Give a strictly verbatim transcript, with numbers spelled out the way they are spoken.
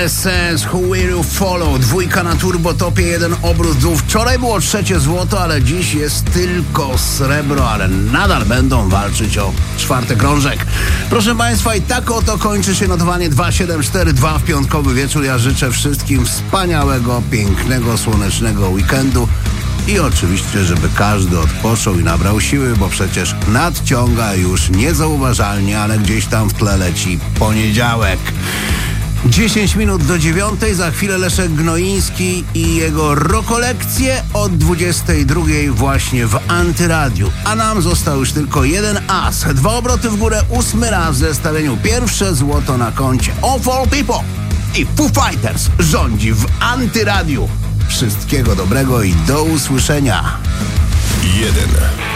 Sense, Who Will You Follow? Dwójka na turbo topie, jeden obrót dół. Wczoraj było trzecie złoto, ale dziś jest tylko srebro, ale nadal będą walczyć o czwarty krążek. Proszę Państwa, i tak oto kończy się notowanie dwa siedem cztery dwa w piątkowy wieczór. Ja życzę wszystkim wspaniałego, pięknego, słonecznego weekendu i oczywiście, żeby każdy odpoczął i nabrał siły, bo przecież nadciąga już niezauważalnie, ale gdzieś tam w tle leci poniedziałek. dziesięć minut do dziewiątej, za chwilę Leszek Gnoiński i jego rokolekcje od dwudziestej drugiej właśnie w Antyradiu. A nam został już tylko jeden as. Dwa obroty w górę, ósmy raz w zestawieniu. Pierwsze złoto na koncie. Of All People i Foo Fighters rządzi w Antyradiu. Wszystkiego dobrego i do usłyszenia. Jeden.